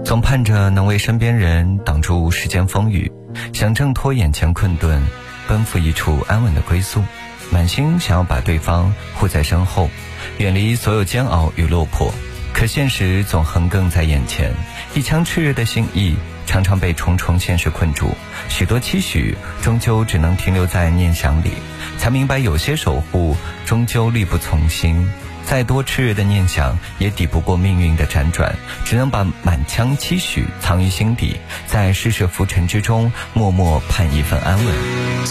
总盼着能为身边人挡住世间风雨，想挣脱眼前困顿，奔赴一处安稳的归宿，满心想要把对方护在身后，远离所有煎熬与落魄。可现实总横亘在眼前，一腔炽热的心意常常被重重现实困住，许多期许终究只能停留在念想里，才明白有些守护终究力不从心，再多炽热的念想也抵不过命运的辗转，只能把满腔期许藏于心底，在世事浮沉之中默默盼一份安稳。